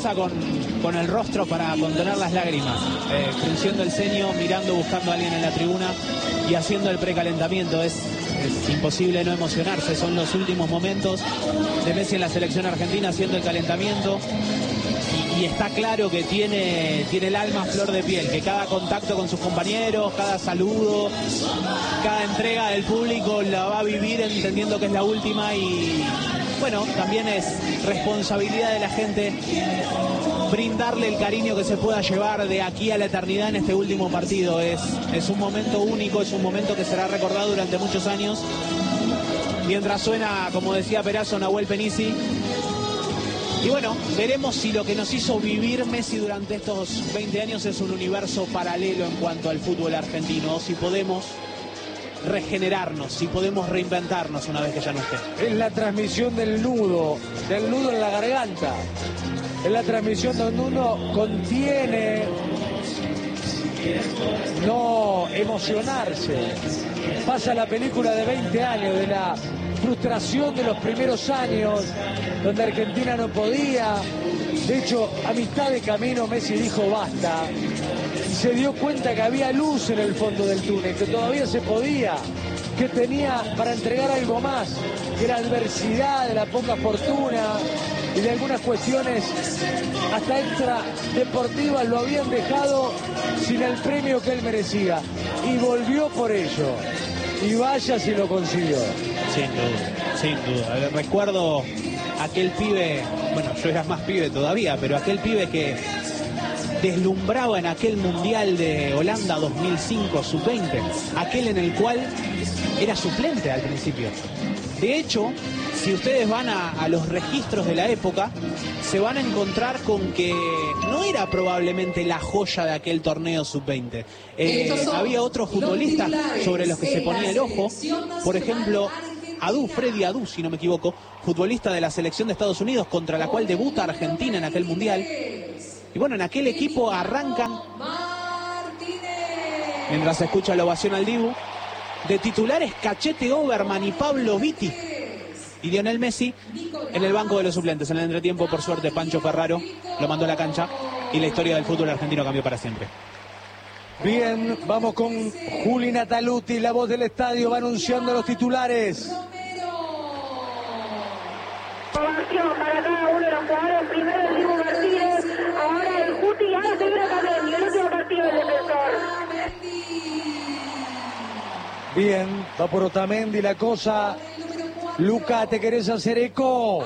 fuerza con el rostro para contener las lágrimas, frunciendo el ceño, mirando, buscando a alguien en la tribuna y haciendo el precalentamiento. Es imposible no emocionarse. Son los últimos momentos de Messi en la selección argentina haciendo el calentamiento. Y está claro que tiene el alma a flor de piel, que cada contacto con sus compañeros, cada saludo, cada entrega del público la va a vivir entendiendo que es la última. Y bueno, también es responsabilidad de la gente brindarle el cariño que se pueda llevar de aquí a la eternidad en este último partido. Es un momento único, es un momento que será recordado durante muchos años. Mientras suena, como decía Perazo, Nahuel Penisi. Y bueno, veremos si lo que nos hizo vivir Messi durante estos 20 años es un universo paralelo en cuanto al fútbol argentino, o si podemos regenerarnos, si podemos reinventarnos una vez que ya no esté. Es la transmisión del nudo en la garganta. Es la transmisión donde uno contiene no emocionarse. Pasa la película de 20 años de la frustración de los primeros años, donde Argentina no podía. De hecho, a mitad de camino Messi dijo basta, y se dio cuenta que había luz en el fondo del túnel, que todavía se podía, que tenía para entregar algo más, que la adversidad, de la poca fortuna y de algunas cuestiones hasta extra deportivas lo habían dejado sin el premio que él merecía, y volvió por ello, y vaya si lo consiguió. Sin duda. Recuerdo aquel pibe, bueno, yo era más pibe todavía, pero aquel pibe que deslumbraba en aquel Mundial de Holanda 2005, sub-20, aquel en el cual era suplente al principio. De hecho, si ustedes van a los registros de la época, se van a encontrar con que no era probablemente la joya de aquel torneo sub-20. Había otros futbolistas sobre los que se ponía el ojo. Por ejemplo, Freddy Adu, si no me equivoco, futbolista de la selección de Estados Unidos, contra la cual debuta Argentina en aquel Mundial. Y bueno, en aquel equipo arrancan, mientras se escucha la ovación al Dibu, de titulares Cachete Oberman y Pablo Vitti. Y Lionel Messi en el banco de los suplentes. En el entretiempo, por suerte, Pancho Ferraro lo mandó a la cancha y la historia del fútbol argentino cambió para siempre. Bien, vamos con Juli Nataluti, la voz del estadio, va anunciando los titulares. Ovación para cada uno de los jugadores. Primero el Dibu Martínez, ahora el Guti y ahora se viene también. Y el último partido el defensor. Bien, va por Otamendi la cosa. Luca, ¿te querés hacer eco?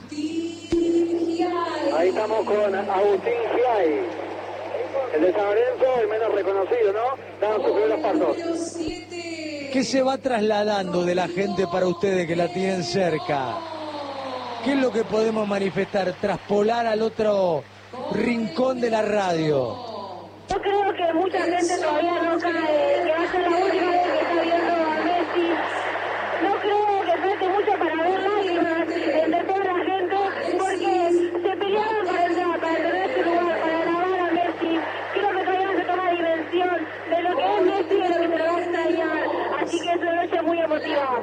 Ahí estamos con Agustín Giai, el de San Lorenzo, el menos reconocido, ¿no? Dando sus primeros pasos. ¿Qué se va trasladando de la gente para ustedes que la tienen cerca? ¿Qué es lo que podemos manifestar? Traspolar al otro rincón de la radio. Yo creo que mucha gente todavía no cae, que va a ser la última vez que está viendo a Messi. No creo que falte mucho para ver lágrimas entre toda la gente, porque se pelearon para tener ese lugar, para alabar a Messi. Creo que todavía no se toma dimensión de lo que es Messi y de lo que se le va a extrañar. Así que es una noche muy emotiva.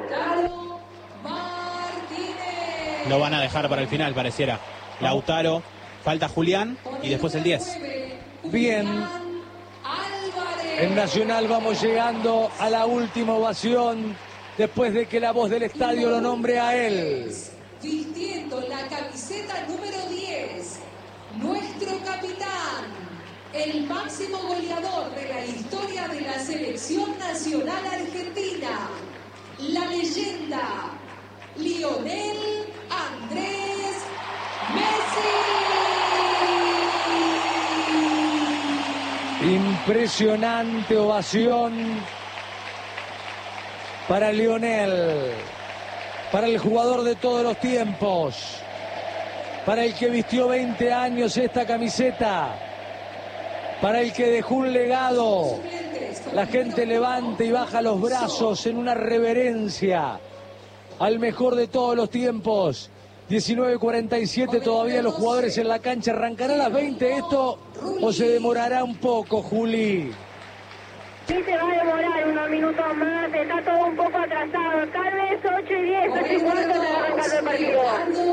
Lo van a dejar para el final, pareciera. Lautaro, falta Julián y después el 10. Bien. En Nacional vamos llegando a la última ovación después de que la voz del estadio lo nombre a él. Vistiendo la camiseta número 10, nuestro capitán, el máximo goleador de la historia de la selección nacional argentina, la leyenda Lionel Andrés Messi. Impresionante ovación para Lionel, para el jugador de todos los tiempos, para el que vistió 20 años esta camiseta, para el que dejó un legado. La gente levanta y baja los brazos en una reverencia al mejor de todos los tiempos. 19:47, todavía los jugadores en la cancha. ¿Arrancará a las 20 esto o se demorará un poco, Juli? Sí, se va a demorar unos minutos más, está todo un poco atrasado. Tal vez 8:10, 8:15 se va a arrancar el partido.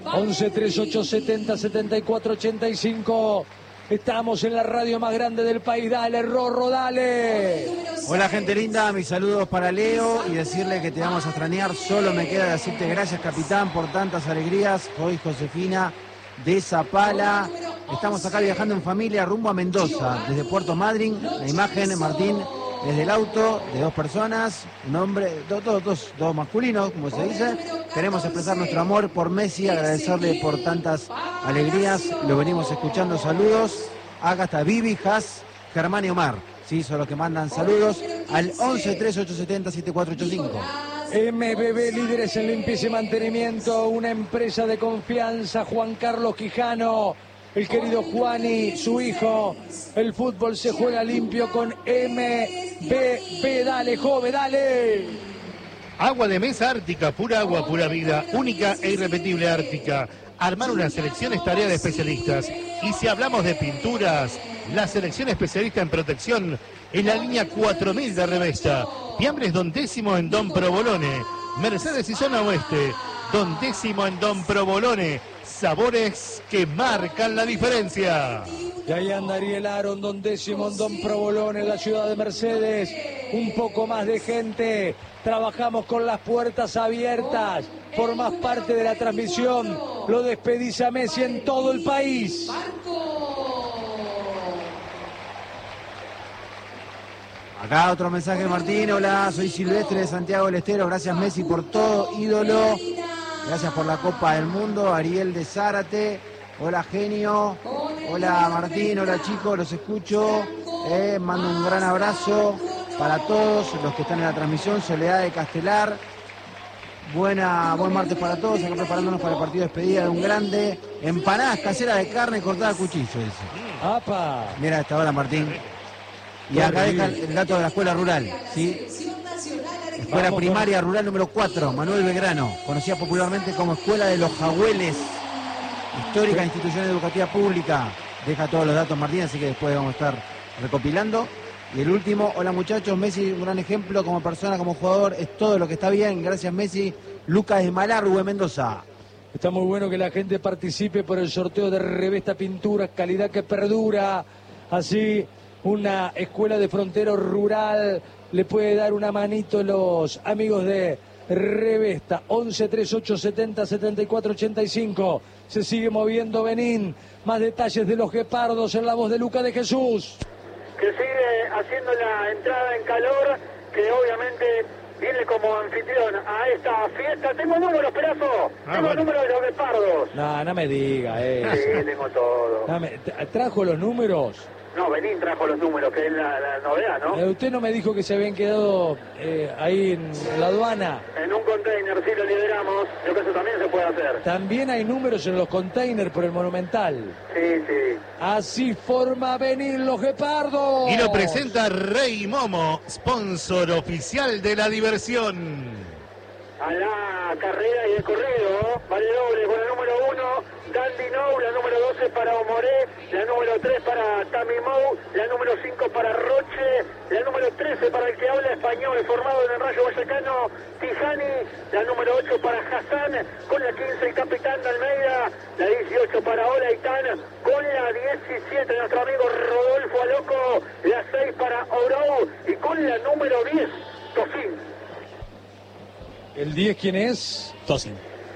11 38 70 74 85. Estamos en la radio más grande del país. Dale, Rorro, dale. Hola, gente linda. Mis saludos para Leo y decirle que te vamos a extrañar. Solo me queda decirte gracias, capitán, por tantas alegrías. Soy Josefina de Zapala. Estamos acá viajando en familia rumbo a Mendoza, desde Puerto Madryn. La imagen, Martín, desde el auto de 2 personas, un hombre, dos masculinos, como se dice. Queremos expresar nuestro amor por Messi, agradecerle por tantas alegrías. Lo venimos escuchando. Saludos. Acá está Vivi, Has, Germán y Omar. Sí, son los que mandan saludos al 11 3870 7485. MBB, líderes en limpieza y mantenimiento, una empresa de confianza. Juan Carlos Quijano, el querido Juani, su hijo. El fútbol se juega limpio con MBB. Dale, joven, dale. Agua de mesa Ártica, pura agua, pura vida, única e irrepetible Ártica. Armar una selección es tarea de especialistas. Y si hablamos de pinturas, la selección especialista en protección es la línea 4000 de Revesta. Fiambres Don Décimo en Don Provolone. Mercedes y Zona Oeste. Don Décimo en Don Provolone. Sabores que marcan la diferencia. Y ahí anda Ariel Aron, Don Décimo en Don Provolone, en la ciudad de Mercedes. Un poco más de gente. Trabajamos con las puertas abiertas. Formás parte de la transmisión. Lo despedís a Messi en todo el país. Acá otro mensaje de Martín. Hola, soy Silvestre de Santiago del Estero. Gracias, Messi, por todo, ídolo. Gracias por la Copa del Mundo. Ariel de Zárate. Hola, genio. Hola, Martín. Hola, chicos. Los escucho. Mando un gran abrazo para todos los que están en la transmisión. Soledad de Castelar. Buen martes para todos. Acá preparándonos para el partido de despedida de un grande. Empanadas caseras de carne cortada a cuchillo, dice. ¡Apa! Mira a esta hora, Martín. Y acá deja el dato de la escuela rural, ¿sí? Escuela primaria rural número 4, Manuel Belgrano, conocida popularmente como Escuela de los Jagüeles, histórica institución educativa pública. Deja todos los datos, Martín, así que después vamos a estar recopilando. Y el último, hola muchachos, Messi, un gran ejemplo como persona, como jugador, es todo lo que está bien, gracias Messi. Lucas de Malargüe, Mendoza. Está muy bueno que la gente participe por el sorteo de Revesta Pinturas, calidad que perdura. Así, una escuela de frontero rural le puede dar una manito los amigos de Revesta. 11 38 70 74 85. Se sigue moviendo Benín. Más detalles de los guepardos en la voz de Luca de Jesús. Que sigue haciendo la entrada en calor, que obviamente viene como anfitrión a esta fiesta. Tengo números, Perazo. Tengo números de los guepardos. No me diga eso. Sí, tengo todo. ¿Trajo los números? No, Benín trajo los números, que es la novedad, ¿no? Usted no me dijo que se habían quedado ahí en la aduana. En un container, sí lo lideramos. Creo que eso también se puede hacer. También hay números en los containers por el Monumental. Sí, sí. Así forma venir los guepardos. Y lo presenta Rey Momo, sponsor oficial de la diversión. A la carrera y el corrido, vale doble con el número 1, Dandy Nou, la número 12 para Omoré, la número 3 para Tami Mou, la número 5 para Roche, la número 13 para el que habla español, formado en el Rayo Vallecano, Tijani, la número 8 para Hassan, con la 15 el capitán de Almeida, la 18 para Olaitán, con la 17 nuestro amigo Rodolfo Aloco, la 6 para Orou y con la número 10, Tofín. ¿El 10 quién es? Tosin.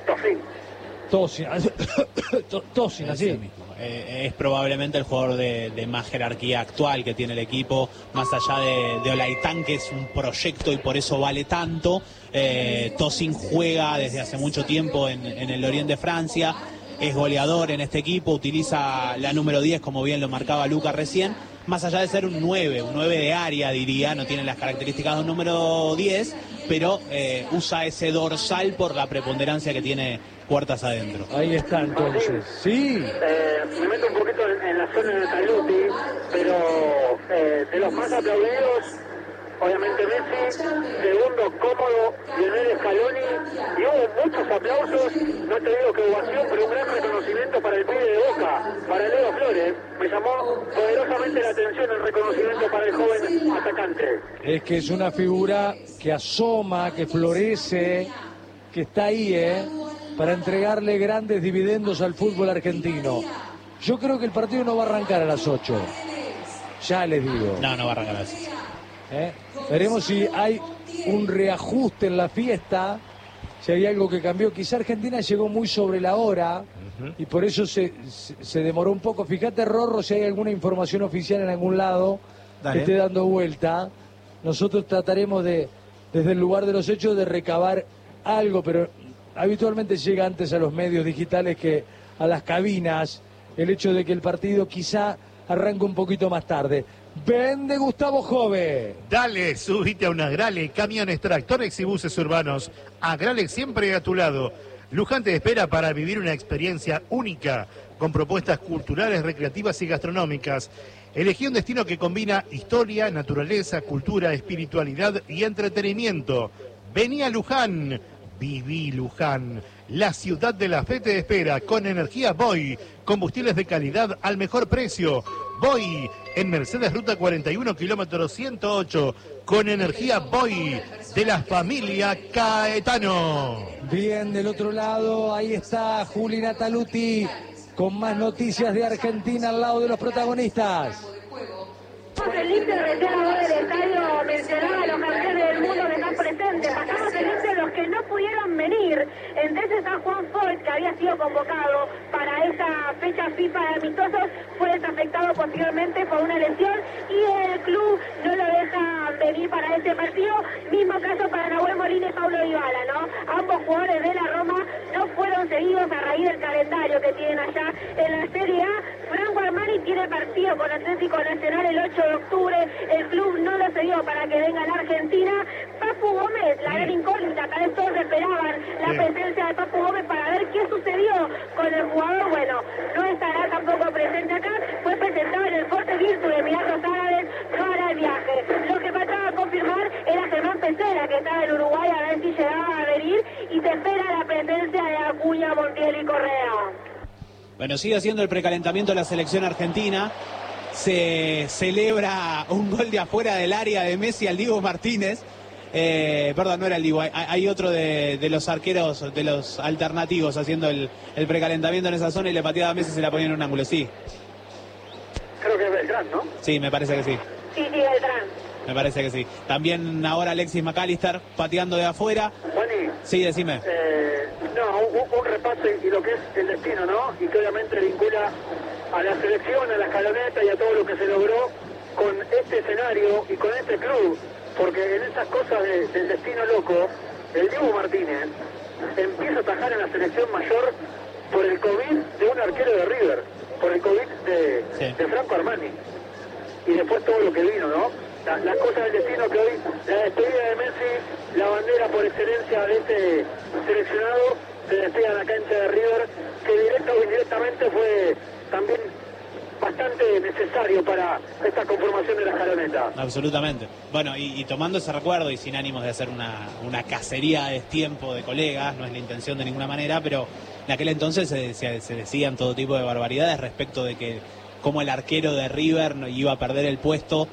Tosin, así mismo. Es probablemente el jugador de más jerarquía actual que tiene el equipo, más allá de Olaitán, que es un proyecto y por eso vale tanto. Tosin juega desde hace mucho tiempo en el Lorient de Francia, es goleador en este equipo, utiliza la número 10, como bien lo marcaba Luca recién. Más allá de ser un 9 de área, diría, no tiene las características de un número 10, pero usa ese dorsal por la preponderancia que tiene puertas adentro. Ahí está entonces, sí. Me meto un poquito en la zona de Taluti, pero de los más aplaudidos, obviamente Messi, segundo cómodo, Lionel Scaloni, y hubo muchos aplausos, no te digo que ovación, pero un gran reconocimiento para el pibe de Boca, para Leo Flores. Me llamó poderosamente la atención el reconocimiento para el joven atacante. Es que es una figura que asoma, que florece, que está ahí, para entregarle grandes dividendos al fútbol argentino. Yo creo que el partido no va a arrancar a las 8. Ya les digo. No va a arrancar a las 8. Veremos si hay un reajuste en la fiesta, si hay algo que cambió. Quizá Argentina llegó muy sobre la hora y por eso se demoró un poco. Fíjate, Rorro, si hay alguna información oficial en algún lado que esté dando vuelta. Nosotros trataremos de, desde el lugar de los hechos, de recabar algo, pero habitualmente llega antes a los medios digitales que a las cabinas el hecho de que el partido quizá arranque un poquito más tarde. Vende Gustavo Jove. Dale, subite a un Agrale, camiones, tractores y buses urbanos. Agrale siempre a tu lado. Luján te espera para vivir una experiencia única, con propuestas culturales, recreativas y gastronómicas. Elegí un destino que combina historia, naturaleza, cultura, espiritualidad y entretenimiento. Vení a Luján, viví Luján. La ciudad de la fe te espera con energía Boy, combustibles de calidad al mejor precio. Boy, en Mercedes Ruta 41, kilómetro 108, con energía Boy de la familia Caetano. Bien, del otro lado, ahí está Juli Nataluti con más noticias de Argentina al lado de los protagonistas. Felipe recién ahora del estadio mencionaba a los campeones del mundo que están presentes. Pasamos Felipe a los que no pudieron venir. Entre ellos está Juan Foyt, que había sido convocado para esa fecha FIFA de amistosos, fue desafectado posteriormente por una lesión y el club no lo deja venir para ese partido. Mismo caso para Nahuel Molina y Pablo Dybala, ¿no? Ambos jugadores de la Roma no fueron seguidos a raíz del calendario que tienen allá en la Serie A. Franco Armani tiene partido con Atlético Nacional el 8 de octubre, el club no lo cedió para que venga a la Argentina. Papu Gómez, la gran incógnita, tal vez todos esperaban la presencia de Papu Gómez para ver qué sucedió con el jugador. Bueno, no estará tampoco presente acá, fue presentado en el Forte Virtu de Emiratos Árabes, no hará el viaje. Lo que faltaba confirmar era Germán Pesera, que estaba en Uruguay, a ver si llegaba a venir, y se espera la presencia de Acuña, Montiel y Correa. Bueno, sigue haciendo el precalentamiento de la selección argentina. Se celebra un gol de afuera del área de Messi al Dibu Martínez. Perdón, no era el Dibu, hay otro de los arqueros, de los alternativos, haciendo el precalentamiento en esa zona y le pateaba a Messi y se la ponía en un ángulo, sí. Creo que es Beltrán, ¿no? Sí, me parece que sí. Sí, Beltrán. Me parece que sí. También ahora Alexis McAllister pateando de afuera. Juani, sí, decime. Un repaso y lo que es el destino, ¿no? Y que obviamente vincula a la selección, a la escaloneta y a todo lo que se logró con este escenario y con este club. Porque en esas cosas del destino loco, el Dibu Martínez empieza a atajar en la selección mayor por el COVID de un arquero de River, por el COVID de Franco Armani. Y después todo lo que vino, ¿no? Las cosas del destino que hoy, la despedida de Messi, la bandera por excelencia de este seleccionado, se despega en la cancha de River, que directa o indirectamente fue también bastante necesario para esta conformación de la escaloneta. Absolutamente. Bueno, y tomando ese recuerdo y sin ánimos de hacer una cacería de tiempo de colegas, no es la intención de ninguna manera, pero en aquel entonces se decían todo tipo de barbaridades respecto de que cómo el arquero de River iba a perder el puesto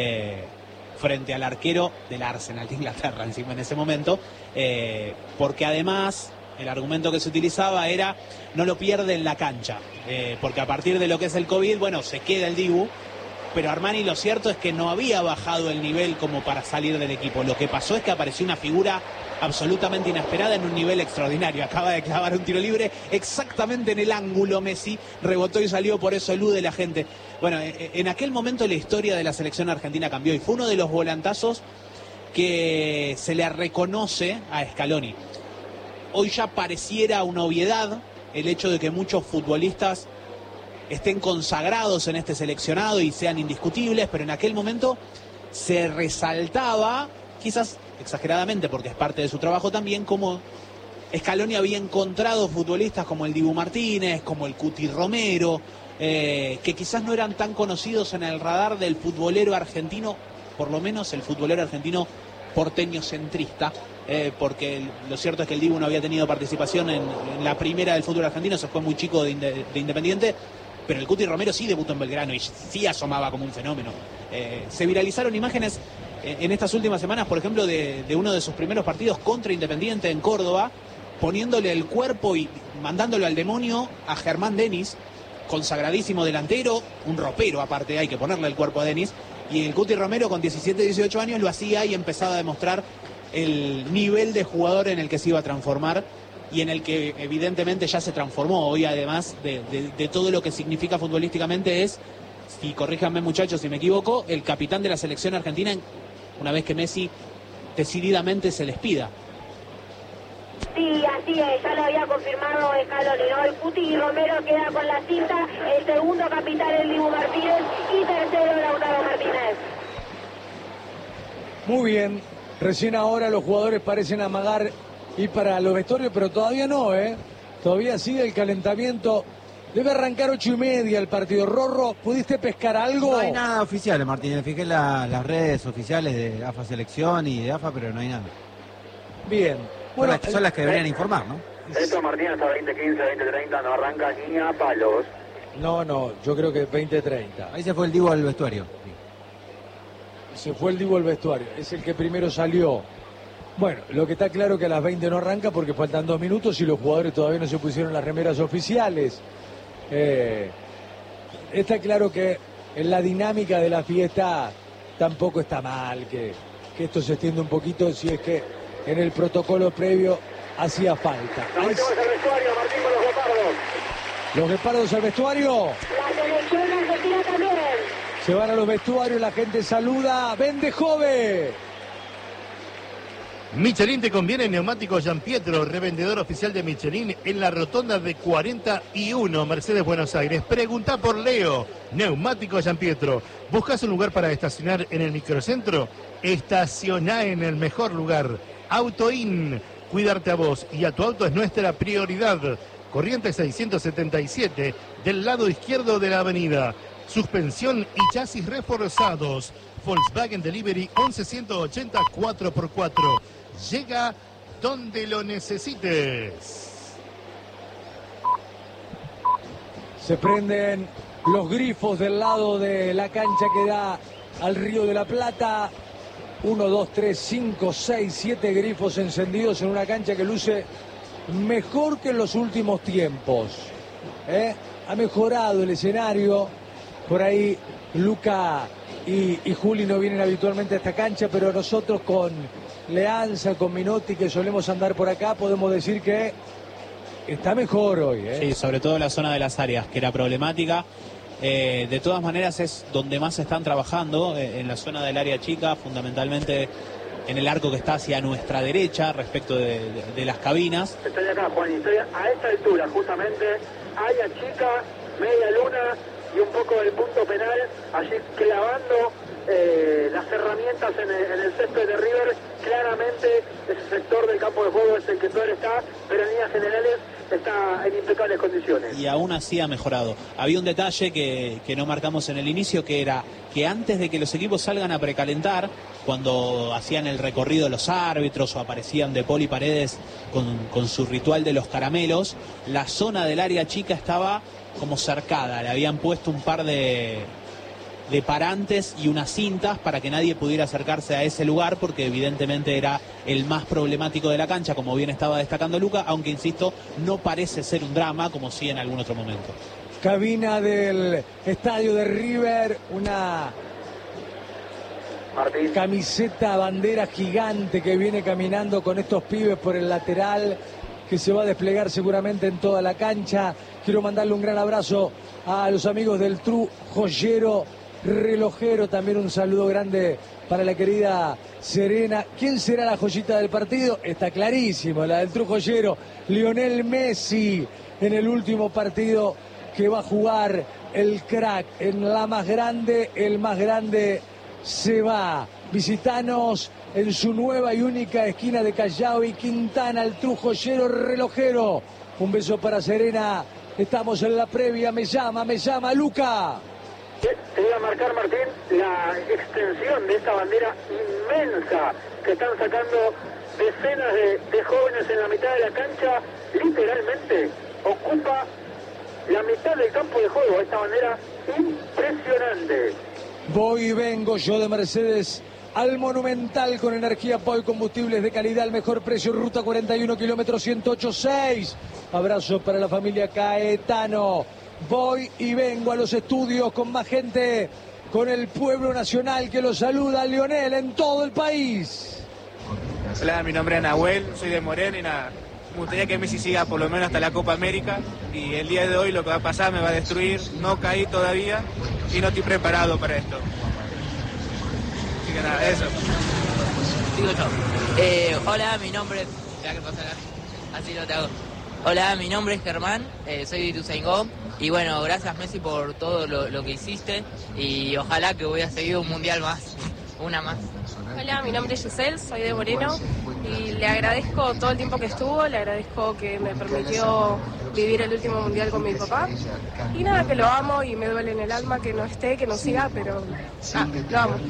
frente al arquero del Arsenal de Inglaterra encima en ese momento, porque además el argumento que se utilizaba era no lo pierde en la cancha, porque a partir de lo que es el COVID, bueno, se queda el Dibu, pero Armani lo cierto es que no había bajado el nivel como para salir del equipo. Lo que pasó es que apareció una figura absolutamente inesperada en un nivel extraordinario. Acaba de clavar un tiro libre exactamente en el ángulo Messi, rebotó y salió, por eso elude la gente. Bueno, en aquel momento la historia de la selección argentina cambió y fue uno de los volantazos que se le reconoce a Scaloni. Hoy ya pareciera una obviedad el hecho de que muchos futbolistas estén consagrados en este seleccionado y sean indiscutibles, pero en aquel momento se resaltaba, quizás exageradamente porque es parte de su trabajo también, como Scaloni había encontrado futbolistas como el Dibu Martínez, como el Cuti Romero, que quizás no eran tan conocidos en el radar del futbolero argentino, por lo menos el futbolero argentino porteño centrista, porque lo cierto es que el Dibu no había tenido participación en la primera del fútbol argentino, se fue muy chico de Independiente, pero el Cuti Romero sí debutó en Belgrano y sí asomaba como un fenómeno. Se viralizaron imágenes en estas últimas semanas, por ejemplo, de uno de sus primeros partidos contra Independiente en Córdoba, poniéndole el cuerpo y mandándolo al demonio a Germán Denis, consagradísimo delantero, un ropero aparte, hay que ponerle el cuerpo a Denis, y el Cuti Romero con 17, 18 años lo hacía y empezaba a demostrar el nivel de jugador en el que se iba a transformar y en el que evidentemente ya se transformó hoy, además de todo lo que significa futbolísticamente. Es, y corríjanme muchachos si me equivoco, el capitán de la selección argentina una vez que Messi decididamente se les pida. Sí, así es, ya lo había confirmado Scaloni, ¿no? El Cuti Romero queda con la cinta, el segundo capitán el Dibu Martínez y tercero Lautaro Martínez. Muy bien, recién ahora los jugadores parecen amagar ir para los vestuarios, pero todavía no, todavía sigue el calentamiento. Debe arrancar 8:30 el partido. Rorro, ¿pudiste pescar algo? No hay nada oficial, Martín. Fijé las redes oficiales de AFA Selección y de AFA, pero no hay nada. Bien. Bueno, son las que deberían informar, ¿no? Esto, Martín, hasta 20:15, 20:30 no arranca ni a palos. No, yo creo que 20:30. Ahí se fue el Dibu al vestuario. Se fue el Dibu al vestuario. Es el que primero salió. Bueno, lo que está claro que a las 20 no arranca porque faltan 2 minutos y los jugadores todavía no se pusieron las remeras oficiales. Está claro que en la dinámica de la fiesta tampoco está mal que esto se extienda un poquito si es que en el protocolo previo hacía falta. Al vestuario, Martín, con los guepardos. Los guepardos al vestuario. La selección argentina también. Se van a los vestuarios, la gente saluda. ¡Vende Jove! Michelin te conviene neumático Gianpietro, revendedor oficial de Michelin en la rotonda de 41, Mercedes, Buenos Aires. Pregunta por Leo, neumático Gianpietro. ¿Buscas un lugar para estacionar en el microcentro? Estacioná en el mejor lugar. Autoin, cuidarte a vos y a tu auto es nuestra prioridad. Corrientes 677, del lado izquierdo de la avenida. Suspensión y chasis reforzados. Volkswagen Delivery 11180 4x4. Llega donde lo necesites. Se prenden los grifos del lado de la cancha que da al Río de la Plata. 1, 2, 3, 5, 6, 7 grifos encendidos en una cancha que luce mejor que en los últimos tiempos. Ha mejorado el escenario. Por ahí Luca y Juli no vienen habitualmente a esta cancha, pero nosotros con Leanza, con Minotti, que solemos andar por acá, podemos decir que está mejor hoy. Sí, sobre todo la zona de las áreas, que era problemática. De todas maneras es donde más están trabajando, en la zona del área chica, fundamentalmente en el arco que está hacia nuestra derecha, respecto de las cabinas. Estoy acá, Juan, y estoy a esta altura, justamente, área chica, media luna y un poco del punto penal, allí clavando las herramientas en el césped de River. Claramente ese sector del campo de juego es el que peor está, pero en líneas generales está en impecables condiciones. Y aún así ha mejorado. Había un detalle que no marcamos en el inicio, que era que antes de que los equipos salgan a precalentar, cuando hacían el recorrido los árbitros o aparecían De Paul y Paredes con su ritual de los caramelos, la zona del área chica estaba como cercada. Le habían puesto un par de parantes y unas cintas para que nadie pudiera acercarse a ese lugar, porque evidentemente era el más problemático de la cancha, como bien estaba destacando Luca, aunque insisto, no parece ser un drama como sí en algún otro momento. Cabina del estadio de River, una Martín. Camiseta bandera gigante que viene caminando con estos pibes por el lateral, que se va a desplegar seguramente en toda la cancha. Quiero mandarle un gran abrazo a los amigos del Tru Joyero Relojero, también un saludo grande para la querida Serena. ¿Quién será la joyita del partido? Está clarísimo, la del Tru Joyero, Lionel Messi, en el último partido que va a jugar el crack en la más grande. El más grande se va. Visitanos en su nueva y única esquina de Callao y Quintana, el Tru Joyero Relojero. Un beso para Serena. Estamos en la previa. Me llama Luca. Te voy a marcar, Martín, la extensión de esta bandera inmensa que están sacando decenas de jóvenes en la mitad de la cancha. Literalmente ocupa la mitad del campo de juego. Esta bandera impresionante. Voy y vengo yo de Mercedes al Monumental con energía Poi, combustibles de calidad, al mejor precio, ruta 41, kilómetro 108.6. Abrazo para la familia Caetano. Voy y vengo a los estudios con más gente, con el pueblo nacional que lo saluda, Lionel, en todo el país. Hola, mi nombre es Nahuel, soy de Moreno y nada, me gustaría que Messi siga por lo menos hasta la Copa América y el día de hoy lo que va a pasar me va a destruir, no caí todavía y no estoy preparado para esto. Así que nada, eso. Digo yo. Hola, mi nombre es... Así lo te hago. Hola, mi nombre es Germán, soy de Ituzaingó y bueno, gracias Messi por todo lo que hiciste y ojalá que voy a seguir un mundial más, una más. Hola, mi nombre es Giselle, soy de Moreno y le agradezco todo el tiempo que estuvo, le agradezco que me permitió vivir el último mundial con mi papá y nada, que lo amo y me duele en el alma que no esté, que no siga, pero lo amo.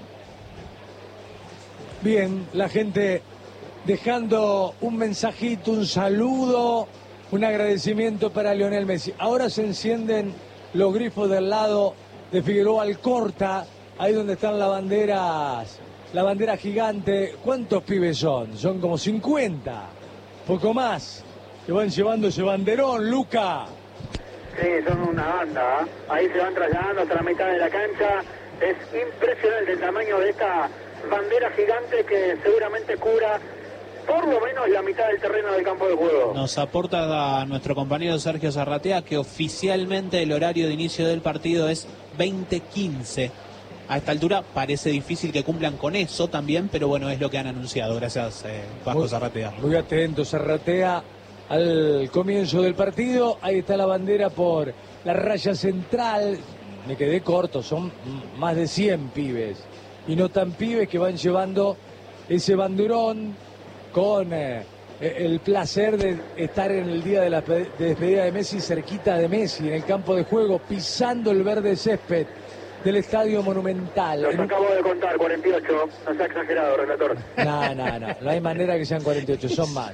Bien, la gente dejando un mensajito, un saludo, un agradecimiento para Lionel Messi. Ahora se encienden los grifos del lado de Figueroa Alcorta, ahí donde están las banderas, la bandera gigante. ¿Cuántos pibes son? Son como 50, poco más, que van llevando ese banderón, Luca. Sí, son una banda, ahí se van trasladando hasta la mitad de la cancha. Es impresionante el tamaño de esta bandera gigante que seguramente cubra por lo menos la mitad del terreno del campo de juego. Nos aporta a nuestro compañero Sergio Zarratea que oficialmente el horario de inicio del partido es 20:15. A esta altura parece difícil que cumplan con eso también, pero bueno, es lo que han anunciado. Gracias, Vasco Zarratea. Muy atento, Zarratea, al comienzo del partido. Ahí está la bandera por la raya central. Me quedé corto, son más de 100 pibes. Y no tan pibes que van llevando ese banderón con el placer de estar en el día de la despedida de Messi, cerquita de Messi, en el campo de juego, pisando el verde césped del Estadio Monumental. Los acabo de contar, 48, no se ha exagerado, relator. No hay manera que sean 48, son más.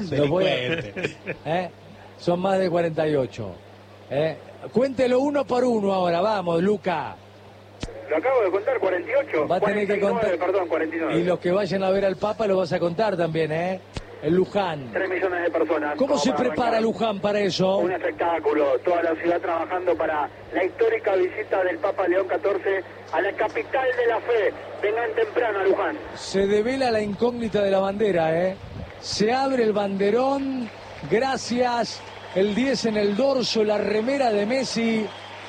Son más de 48. Cuéntelo uno por uno ahora, vamos, Luca. Lo acabo de contar, 48. Va a tener 49, que contar. Perdón, 49. Y los que vayan a ver al Papa lo vas a contar también, el Luján. 3 millones de personas. ¿Cómo se prepara Luján para eso? Un espectáculo, toda la ciudad trabajando para la histórica visita del Papa León XIV a la capital de la fe. Vengan temprano a Luján. Se devela la incógnita de la bandera, Se abre el banderón, gracias, el 10 en el dorso, la remera de Messi,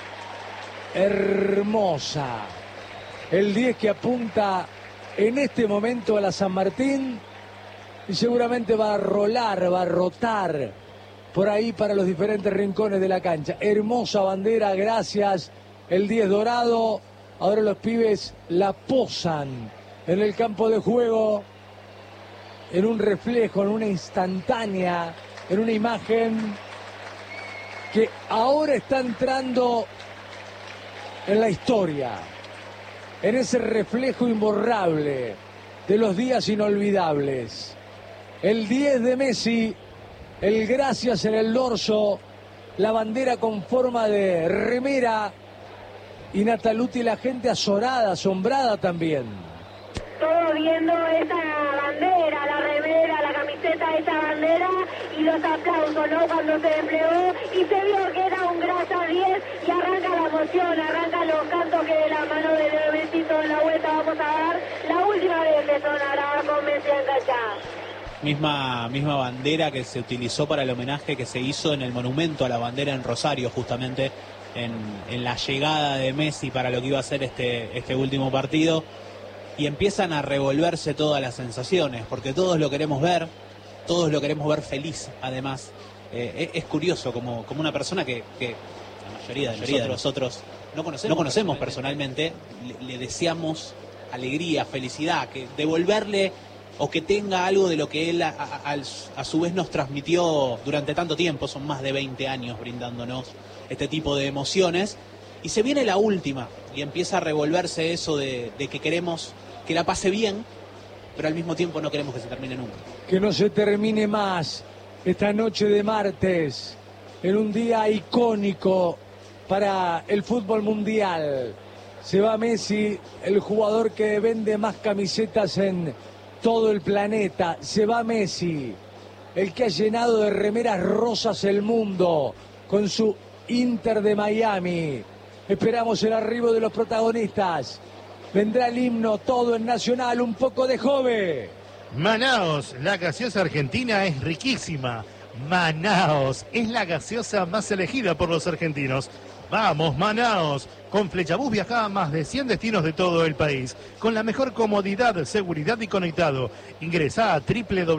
hermosa. El 10 que apunta en este momento a la San Martín y seguramente va a rolar, va a rotar por ahí para los diferentes rincones de la cancha. Hermosa bandera, gracias. El 10 dorado. Ahora los pibes la posan en el campo de juego, en un reflejo, en una instantánea, en una imagen que ahora está entrando en la historia, en ese reflejo imborrable de los días inolvidables. El 10 de Messi, el gracias en el dorso, la bandera con forma de remera y Nataluti, la gente azorada, asombrada también. Todos viendo esa bandera, la remera, la camiseta de esa bandera y los aplausos, ¿no? Cuando se desplegó y se vio que era un gracias 10 y arranca la emoción, arrancan los cantos que de la mano de Leo Messi toda la vuelta vamos a dar. La última vez que sonará con Messi en cancha. Misma bandera que se utilizó para el homenaje que se hizo en el monumento a la bandera en Rosario, justamente en la llegada de Messi para lo que iba a ser este último partido. Y empiezan a revolverse todas las sensaciones, porque todos lo queremos ver feliz, además. Es curioso, como una persona que la mayoría de nosotros no conocemos personalmente, le deseamos alegría, felicidad, que devolverle o que tenga algo de lo que él a su vez nos transmitió durante tanto tiempo. Son más de 20 años brindándonos este tipo de emociones. Y se viene la última, y empieza a revolverse eso de que queremos que la pase bien, pero al mismo tiempo no queremos que se termine nunca. Que no se termine más esta noche de martes, en un día icónico para el fútbol mundial. Se va Messi, el jugador que vende más camisetas en todo el planeta. Se va Messi, el que ha llenado de remeras rosas el mundo con su Inter de Miami. Esperamos el arribo de los protagonistas. Vendrá el himno, todo en Nacional, un poco de Jove. Manaos, la gaseosa argentina es riquísima. Manaos es la gaseosa más elegida por los argentinos. ¡Vamos, Manaos! Con Flechabús viaja a más de 100 destinos de todo el país, con la mejor comodidad, seguridad y conectado. Ingresá a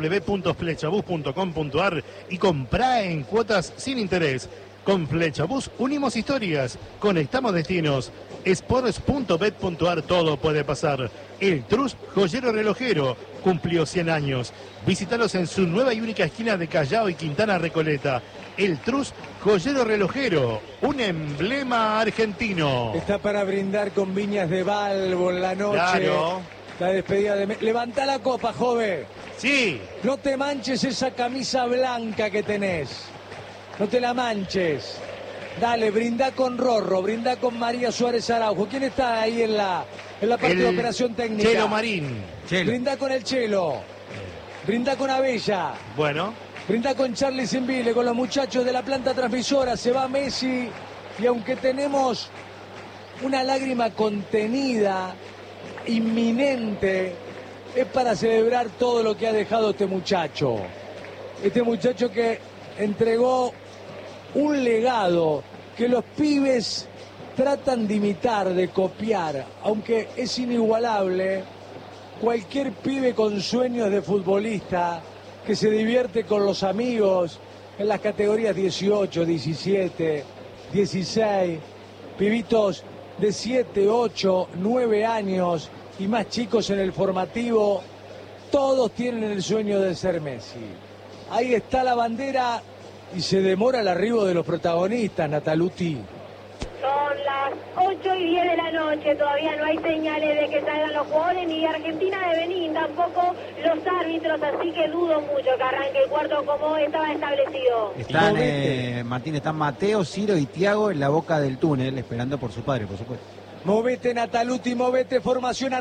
www.flechabús.com.ar y comprá en cuotas sin interés. Con Flechabús unimos historias, conectamos destinos. Sports.bet.ar, todo puede pasar. El Trus Joyero Relojero cumplió 100 años. Visítalos en su nueva y única esquina de Callao y Quintana Recoleta. El Trus Joyero Relojero, un emblema argentino. Está para brindar con Viñas de Balbo en la noche. Claro. La despedida de... Levantá la copa, Jove. Sí. No te manches esa camisa blanca que tenés. No te la manches. Dale, brinda con Rorro, brinda con María Suárez Araujo. ¿Quién está ahí en la parte de operación técnica? Chelo Marín. Brinda con el Chelo. Brinda con Abella. Bueno. Brinda con Charlie Zimbile, con los muchachos de la planta transmisora. Se va Messi y aunque tenemos una lágrima contenida, inminente, es para celebrar todo lo que ha dejado este muchacho. Este muchacho que entregó un legado que los pibes tratan de imitar, de copiar, aunque es inigualable. Cualquier pibe con sueños de futbolista que se divierte con los amigos en las categorías 18, 17, 16, pibitos de 7, 8, 9 años y más chicos en el formativo, todos tienen el sueño de ser Messi. Ahí está la bandera y se demora el arribo de los protagonistas, Nataluti. Son las 8:10 de la noche, todavía no hay señales de que salgan los jugadores ni de Argentina de Benín, tampoco los árbitros, así que dudo mucho que arranque el cuarto como estaba establecido. Están, Martín, están Mateo, Ciro y Tiago en la boca del túnel, esperando por su padre, por supuesto. Movete, Nataluti, movete, formación